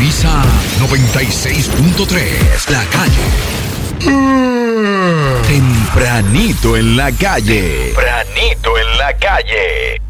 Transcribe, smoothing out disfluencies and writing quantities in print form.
Sintoniza 96.3 La Calle. Tempranito en la calle. Tempranito en la calle.